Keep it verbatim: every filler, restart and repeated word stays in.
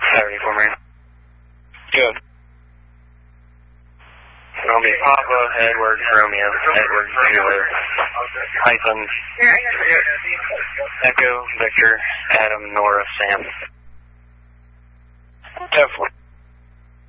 seventy-four Marine. Good. It'll be Papa, Edward, Romeo, Edward, Julia, hyphen, Echo, Victor, Adam, Nora, Sam. Definitely.